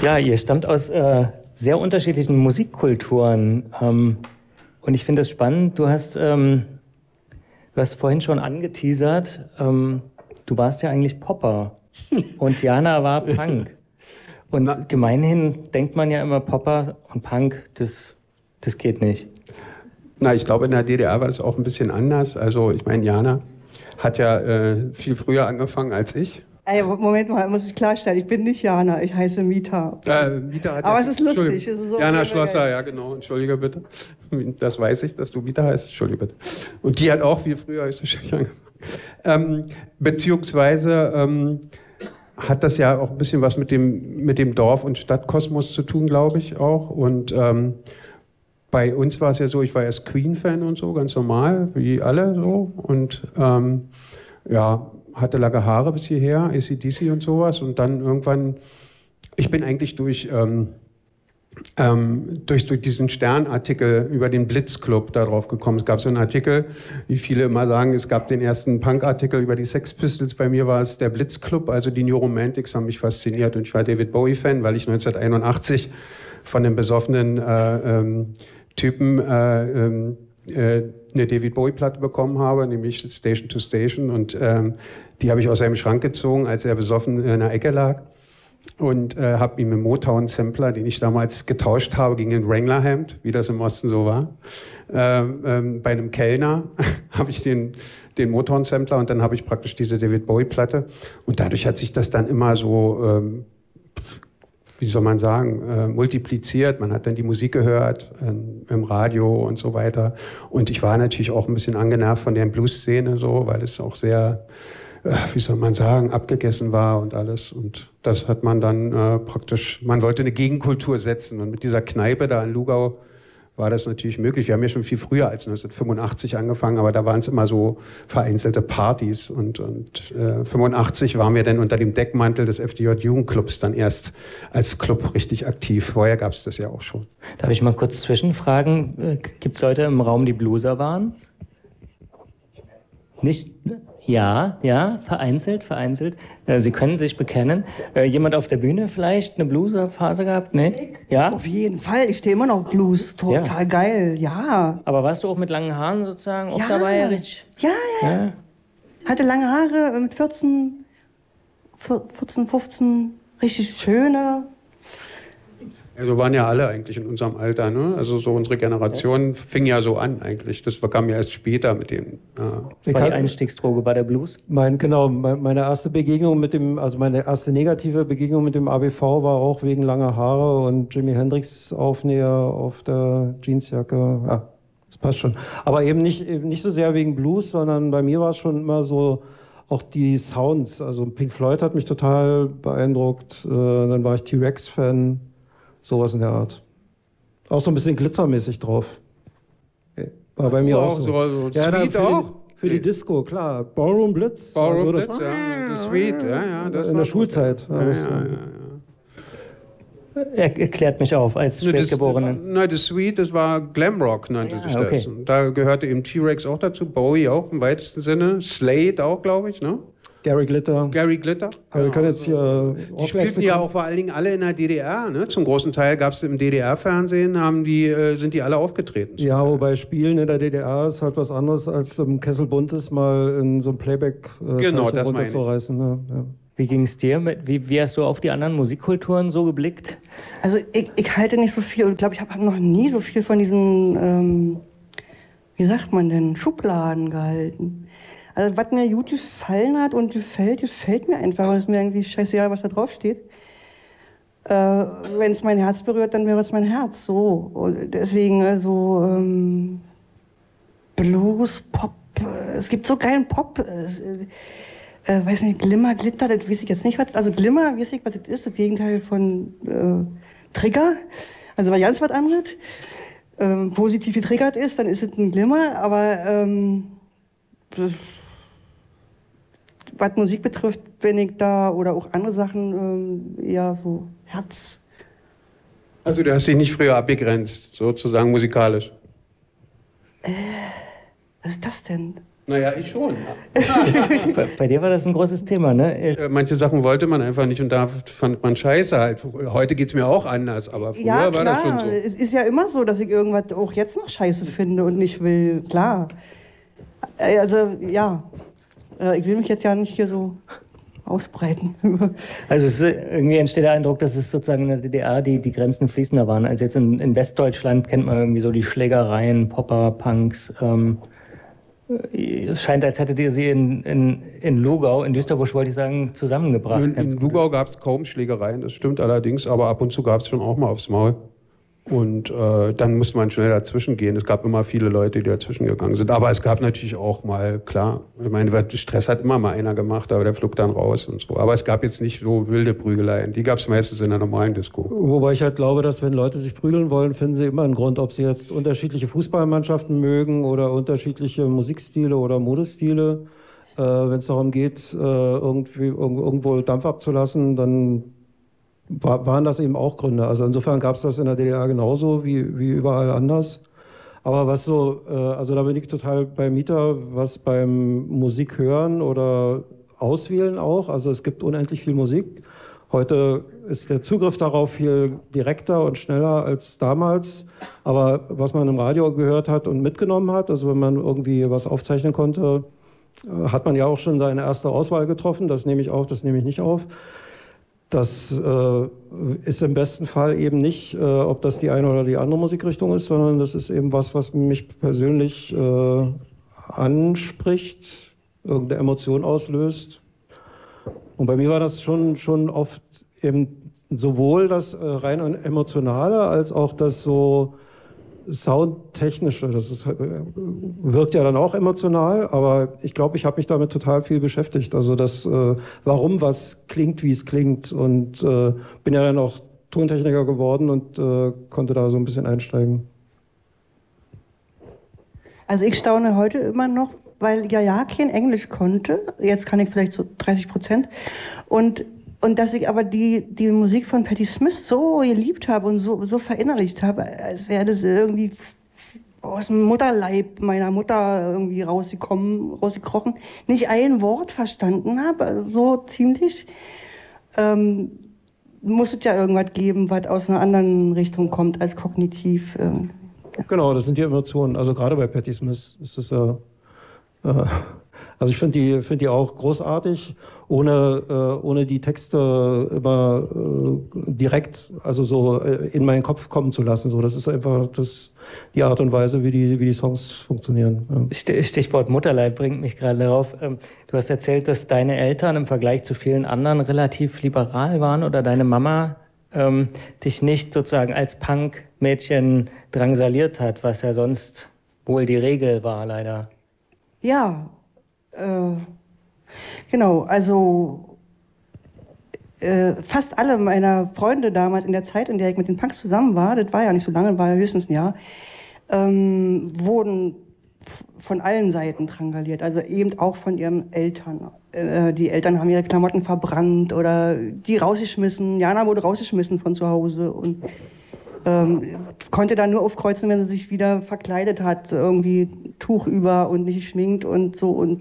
Ja, ihr stammt aus sehr unterschiedlichen Musikkulturen. Und ich finde es spannend, du hast vorhin schon angeteasert, du warst ja eigentlich Popper und Jana war Punk. Und gemeinhin denkt man ja immer, Popper und Punk, das geht nicht. Na, ich glaube, in der DDR war das auch ein bisschen anders. Also ich meine, Jana hat ja viel früher angefangen als ich. Ey, Moment mal, muss ich klarstellen, ich bin nicht Jana, ich heiße Mita. Mita hat aber es ist lustig. Es ist so Jana Schlosser, ja genau, entschuldige bitte. Das weiß ich, dass du Mita heißt, entschuldige bitte. Und die hat auch viel früher angefangen. Beziehungsweise hat das ja auch ein bisschen was mit dem Dorf- und Stadtkosmos zu tun, glaube ich auch. Und bei uns war es ja so, ich war erst Queen-Fan und so, ganz normal, wie alle so. Und ja, hatte lange Haare bis hierher, AC/DC und sowas. Und dann irgendwann, ich bin eigentlich durch diesen Stern-Artikel über den Blitzclub darauf gekommen. Es gab so einen Artikel, wie viele immer sagen, es gab den ersten Punk-Artikel über die Sex Pistols. Bei mir war es der Blitzclub, also die New Romantics haben mich fasziniert. Und ich war David Bowie-Fan, weil ich 1981 von dem besoffenen Typen eine David Bowie-Platte bekommen habe, nämlich Station to Station. Und die habe ich aus seinem Schrank gezogen, als er besoffen in einer Ecke lag. Und habe ihm einen Motown-Sampler, den ich damals getauscht habe gegen den Wrangler-Hemd, wie das im Osten so war. Bei einem Kellner habe ich den Motown-Sampler und dann habe ich praktisch diese David Bowie-Platte. Und dadurch hat sich das dann immer so, wie soll man sagen, multipliziert. Man hat dann die Musik gehört im Radio und so weiter. Und ich war natürlich auch ein bisschen angenervt von der Blues-Szene, so, weil es auch sehr, wie soll man sagen, abgegessen war und alles. Und das hat man dann praktisch, man wollte eine Gegenkultur setzen. Und mit dieser Kneipe da in Lugau war das natürlich möglich. Wir haben ja schon viel früher als 1985 angefangen, aber da waren es immer so vereinzelte Partys. Und 85 waren wir dann unter dem Deckmantel des FDJ-Jugendclubs dann erst als Club richtig aktiv. Vorher gab es das ja auch schon. Darf ich mal kurz zwischenfragen? Gibt es Leute im Raum, die Blueser waren? Nicht? Ja, vereinzelt. Sie können sich bekennen. Jemand auf der Bühne vielleicht eine Blueser-Phase gehabt? Nee? Ja? Auf jeden Fall, ich stehe immer noch auf Blues. Total geil, ja. Aber warst du auch mit langen Haaren sozusagen auch dabei? Richtig? Ja. Hatte lange Haare mit 14, 15, richtig schöne. Also waren ja alle eigentlich in unserem Alter, ne? Also so unsere Generation fing ja so an eigentlich. Das kam ja erst später mit dem. Das war die Einstiegsdroge, war der Blues? Meine erste Begegnung meine erste negative Begegnung mit dem ABV war auch wegen langer Haare und Jimi Hendrix Aufnäher auf der Jeansjacke. Ja, das passt schon. Aber eben nicht so sehr wegen Blues, sondern bei mir war es schon immer so, auch die Sounds. Also Pink Floyd hat mich total beeindruckt. Dann war ich T-Rex-Fan. Sowas in der Art. Auch so ein bisschen glitzermäßig drauf. War bei mir auch so. So Sweet auch? Für die Disco, klar. Ballroom Blitz. Ballroom Blitz, ja. Die Sweet, ja. Das in der Schulzeit. Erklärt mich auf, als Spätgeborenen. Nein, das Sweet, das war Glamrock, nannte sich das. Und da gehörte eben T-Rex auch dazu, Bowie auch im weitesten Sinne, Slade auch, glaube ich, ne? Gary Glitter. Aber wir können jetzt hier die spielten ja auch vor allen Dingen alle in der DDR. Ne? Zum großen Teil gab es im DDR-Fernsehen, sind die alle aufgetreten. Ja, wobei Spielen in der DDR ist halt was anderes, als im Kessel Buntes mal in so einem Playback runterzureißen. Ja. Wie ging es dir? Wie hast du auf die anderen Musikkulturen so geblickt? Also ich halte nicht so viel und ich glaube, ich habe noch nie so viel von diesen, wie sagt man denn, Schubladen gehalten. Also was mir gut gefallen hat und gefällt mir einfach. Es ist mir irgendwie scheißegal, was da drauf steht. Wenn es mein Herz berührt, dann berührt es mein Herz. So. Und deswegen, also Blues, Pop, es gibt so geilen Pop. Weiß nicht, Glimmer, Glitter, das weiß ich jetzt nicht, was. Also Glimmer, weiß ich, was das ist. Das Gegenteil von Trigger. Also war ganz was anderes. Positiv getriggert ist, dann ist es ein Glimmer, aber was Musik betrifft, bin ich da oder auch andere Sachen eher so Herz. Also du hast dich nicht früher abgegrenzt, sozusagen musikalisch? Was ist das denn? Naja, ich schon. Ja. Bei dir war das ein großes Thema, ne? Manche Sachen wollte man einfach nicht und da fand man scheiße halt. Heute geht es mir auch anders, aber früher Ja, war das schon klar. so. Es ist ja immer so, dass ich irgendwas auch jetzt noch scheiße finde und nicht will. Klar. Also, ja. Ich will mich jetzt ja nicht hier so ausbreiten. Also irgendwie entsteht der Eindruck, dass es sozusagen in der DDR die Grenzen fließender waren. Also jetzt in Westdeutschland kennt man irgendwie so die Schlägereien, Popper, Punks. Es scheint, als hättet ihr sie in Lugau, in Düsterbusch wollte ich sagen, zusammengebracht. In Lugau gab es kaum Schlägereien, das stimmt allerdings, aber ab und zu gab es schon auch mal aufs Maul. Und dann musste man schnell dazwischen gehen. Es gab immer viele Leute, die dazwischen gegangen sind. Aber es gab natürlich auch mal, klar, ich meine, Stress hat immer mal einer gemacht, aber der flog dann raus und so. Aber es gab jetzt nicht so wilde Prügeleien. Die gab es meistens in der normalen Disco. Wobei ich halt glaube, dass wenn Leute sich prügeln wollen, finden sie immer einen Grund, ob sie jetzt unterschiedliche Fußballmannschaften mögen oder unterschiedliche Musikstile oder Modestile. Wenn es darum geht, irgendwo Dampf abzulassen, dann waren das eben auch Gründe. Also insofern gab es das in der DDR genauso wie überall anders. Aber was so, also da bin ich total bei Mieter, was beim Musik hören oder auswählen auch. Also es gibt unendlich viel Musik. Heute ist der Zugriff darauf viel direkter und schneller als damals. Aber was man im Radio gehört hat und mitgenommen hat, also wenn man irgendwie was aufzeichnen konnte, hat man ja auch schon seine erste Auswahl getroffen. Das nehme ich auf, das nehme ich nicht auf. Das ist im besten Fall eben nicht, ob das die eine oder die andere Musikrichtung ist, sondern das ist eben was mich persönlich anspricht, irgendeine Emotion auslöst. Und bei mir war das schon oft eben sowohl das rein emotionale als auch das so Soundtechnische. Das wirkt ja dann auch emotional, aber ich glaube, ich habe mich damit total viel beschäftigt. Also das, warum was klingt, wie es klingt, und bin ja dann auch Tontechniker geworden und konnte da so ein bisschen einsteigen. Also ich staune heute immer noch, weil ich ja kein Englisch konnte. Jetzt kann ich vielleicht so 30%. Und dass ich aber die Musik von Patti Smith so geliebt habe und so verinnerlicht habe, als wäre das irgendwie aus dem Mutterleib meiner Mutter irgendwie rausgekrochen. Nicht ein Wort verstanden habe, so ziemlich. Muss es ja irgendwas geben, was aus einer anderen Richtung kommt als kognitiv. Ja. Genau, das sind die Emotionen. Also gerade bei Patti Smith ist es ja... Also ich finde die auch großartig, ohne die Texte immer direkt, also so in meinen Kopf kommen zu lassen. So, das ist einfach die Art und Weise, wie die Songs funktionieren. Ja. Stichwort Mutterleib bringt mich gerade darauf. Du hast erzählt, dass deine Eltern im Vergleich zu vielen anderen relativ liberal waren oder deine Mama dich nicht sozusagen als Punk-Mädchen drangsaliert hat, was ja sonst wohl die Regel war, leider. Ja, genau, also fast alle meiner Freunde damals in der Zeit, in der ich mit den Punks zusammen war, das war ja nicht so lange, war ja höchstens ein Jahr, wurden von allen Seiten drangsaliert, also eben auch von ihren Eltern. Die Eltern haben ihre Klamotten verbrannt oder die rausgeschmissen. Jana wurde rausgeschmissen von zu Hause und konnte dann nur aufkreuzen, wenn sie sich wieder verkleidet hat, irgendwie Tuch über und nicht geschminkt und so. Und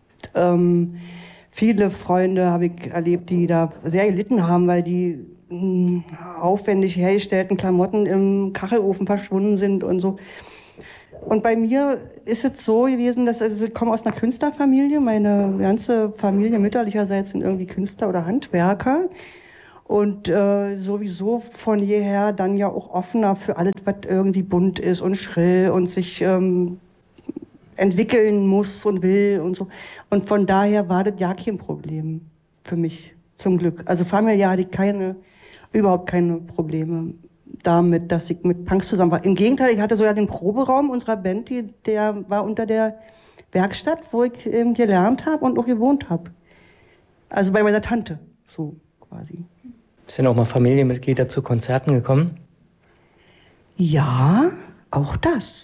viele Freunde habe ich erlebt, die da sehr gelitten haben, weil die aufwendig hergestellten Klamotten im Kachelofen verschwunden sind und so. Und bei mir ist es so gewesen, dass ich komme aus einer Künstlerfamilie. Meine ganze Familie mütterlicherseits sind irgendwie Künstler oder Handwerker. Und sowieso von jeher dann ja auch offener für alles, was irgendwie bunt ist und schrill und sich entwickeln muss und will und so. Und von daher war das ja kein Problem für mich, zum Glück. Also familiär hatte ich überhaupt keine Probleme damit, dass ich mit Punks zusammen war. Im Gegenteil, ich hatte sogar den Proberaum unserer Band, der war unter der Werkstatt, wo ich gelernt habe und auch gewohnt habe. Also bei meiner Tante, so quasi. Sind auch mal Familienmitglieder zu Konzerten gekommen? Ja, auch das.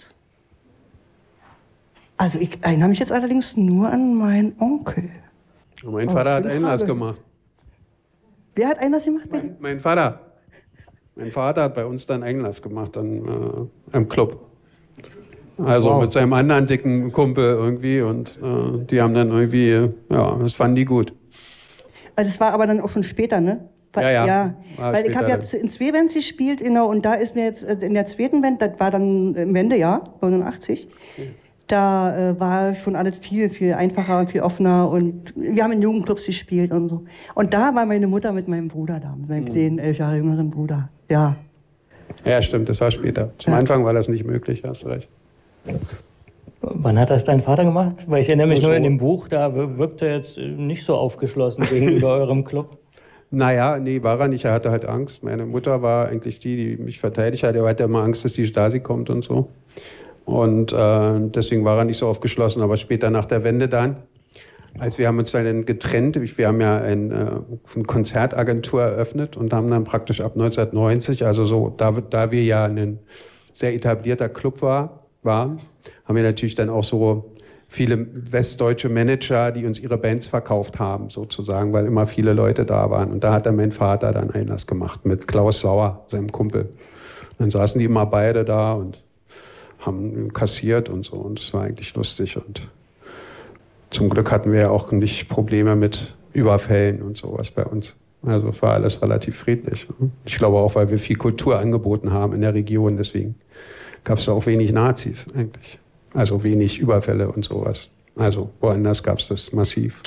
Also ich erinnere mich jetzt allerdings nur an meinen Onkel. Mein Vater hat Einlass gemacht. Wer hat Einlass gemacht? Mein Vater. Mein Vater hat bei uns dann Einlass gemacht im Club. Also mit seinem anderen dicken Kumpel irgendwie und die haben dann irgendwie, ja, das fanden die gut. Also das war aber dann auch schon später, ne? Ja. Weil ich habe jetzt in zwei Bands gespielt, genau, und da ist mir jetzt in der zweiten Band, das war dann im Wendejahr, 89, da war schon alles viel, viel einfacher und viel offener und wir haben in Jugendclubs gespielt und so. Und da war meine Mutter mit meinem Bruder da, mit meinem kleinen, 11 Jahre jüngeren Bruder, ja. Ja, stimmt, das war später. Zum Anfang war das nicht möglich, hast du recht. Wann hat das dein Vater gemacht? Weil ich erinnere mich nur in dem Buch, da wirkt er jetzt nicht so aufgeschlossen gegenüber eurem Club. Naja, nee, war er nicht. Er hatte halt Angst. Meine Mutter war eigentlich die mich verteidigt hat. Er hatte immer Angst, dass die Stasi kommt und so. Und deswegen war er nicht so aufgeschlossen. Aber später nach der Wende dann, als wir haben uns dann getrennt, wir haben ja eine Konzertagentur eröffnet und haben dann praktisch ab 1990, also so, da wir ja ein sehr etablierter Club waren, haben wir natürlich dann auch so viele westdeutsche Manager, die uns ihre Bands verkauft haben, sozusagen, weil immer viele Leute da waren. Und da hat dann mein Vater dann Einlass gemacht mit Klaus Sauer, seinem Kumpel. Und dann saßen die immer beide da und haben kassiert und so. Und das war eigentlich lustig. Und zum Glück hatten wir ja auch nicht Probleme mit Überfällen und sowas bei uns. Also es war alles relativ friedlich. Ich glaube auch, weil wir viel Kultur angeboten haben in der Region. Deswegen gab es da auch wenig Nazis eigentlich. Also wenig Überfälle und sowas. Also woanders gab es das massiv.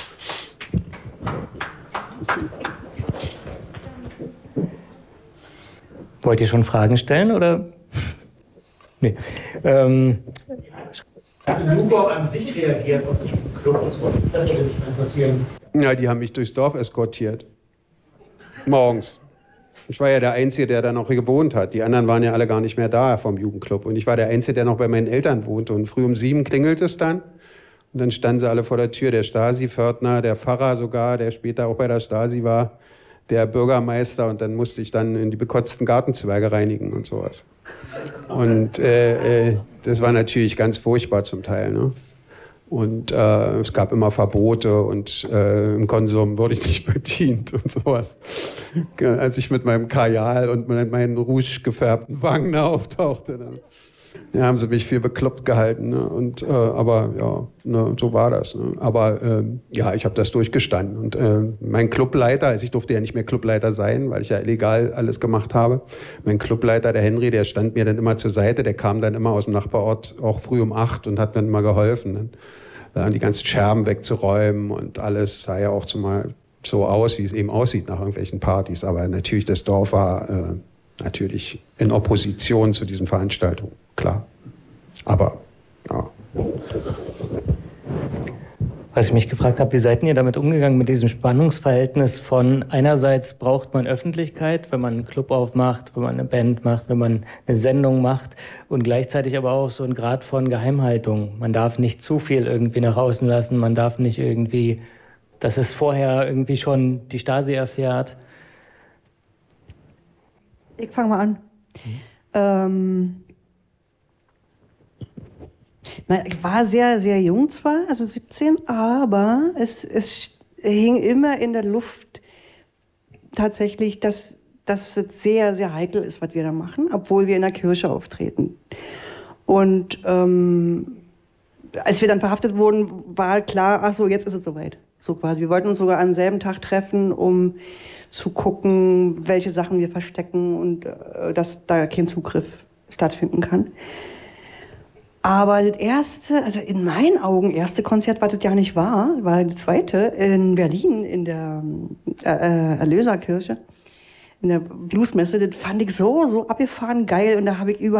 Wollt ihr schon Fragen stellen, oder? Nee. Lugo an sich reagiert auf den Club. Das würde mich interessieren. Ja, die haben mich durchs Dorf eskortiert. Morgens. Ich war ja der Einzige, der da noch gewohnt hat. Die anderen waren ja alle gar nicht mehr da vom Jugendclub. Und ich war der Einzige, der noch bei meinen Eltern wohnte. Und früh um 7 klingelt es dann. Und dann standen sie alle vor der Tür. Der Stasi-Pförtner, der Pfarrer sogar, der später auch bei der Stasi war, der Bürgermeister. Und dann musste ich dann in die bekotzten Gartenzwerge reinigen und sowas. Und das war natürlich ganz furchtbar zum Teil, ne? Und es gab immer Verbote und im Konsum wurde ich nicht bedient und sowas. Als ich mit meinem Kajal und meinen rouge gefärbten Wangen auftauchte, dann haben sie mich für bekloppt gehalten. Ne? Und, aber ja, ne, so war das. Ne? Aber ja, ich habe das durchgestanden. Und mein Clubleiter, also ich durfte ja nicht mehr Clubleiter sein, weil ich ja illegal alles gemacht habe. Mein Clubleiter, der Henry, der stand mir dann immer zur Seite. Der kam dann immer aus dem Nachbarort, auch früh um 8 und hat mir immer geholfen. Ne? Die ganzen Scherben wegzuräumen und alles sah ja auch zumal so aus, wie es eben aussieht nach irgendwelchen Partys. Aber natürlich, das Dorf war natürlich in Opposition zu diesen Veranstaltungen, klar. Aber, ja. Was ich mich gefragt habe, wie seid ihr damit umgegangen mit diesem Spannungsverhältnis von einerseits braucht man Öffentlichkeit, wenn man einen Club aufmacht, wenn man eine Band macht, wenn man eine Sendung macht und gleichzeitig aber auch so ein Grad von Geheimhaltung. Man darf nicht zu viel irgendwie nach außen lassen, man darf nicht irgendwie, dass es vorher irgendwie schon die Stasi erfährt. Ich fange mal an. Nein, ich war sehr, sehr jung zwar, also 17, aber es hing immer in der Luft tatsächlich, dass es sehr, sehr heikel ist, was wir da machen, obwohl wir in der Kirche auftreten. Und als wir dann verhaftet wurden, war klar, ach so, jetzt ist es soweit. So quasi. Wir wollten uns sogar am selben Tag treffen, um zu gucken, welche Sachen wir verstecken und dass da kein Zugriff stattfinden kann. Aber das erste, also in meinen Augen, erste Konzert, was das ja nicht war das zweite in Berlin in der Erlöserkirche, in der Bluesmesse. Das fand ich so abgefahren geil und da habe ich